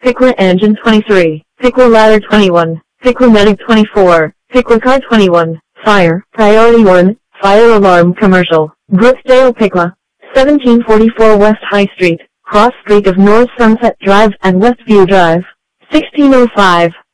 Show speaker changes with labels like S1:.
S1: Piqua Engine 23, Piqua Ladder 21, Piqua Medic 24, Piqua Car 21, Fire, Priority 1, Fire Alarm Commercial, Brookdale Piqua, 1744 West High Street, Cross Street of North Sunset Drive and Westview Drive, 1605.